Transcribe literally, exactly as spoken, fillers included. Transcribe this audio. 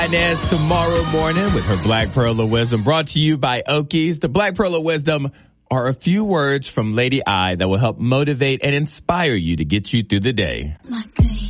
Inez tomorrow morning with her Black Pearl of Wisdom, brought to you by Okies. The Black Pearl of Wisdom are a few words from Lady I that will help motivate and inspire you to get you through the day. My